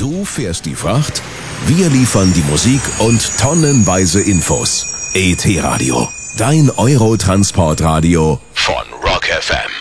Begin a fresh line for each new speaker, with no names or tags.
Du fährst die Fracht, wir liefern die Musik und tonnenweise Infos. ET Radio, dein Eurotransportradio von Rock FM.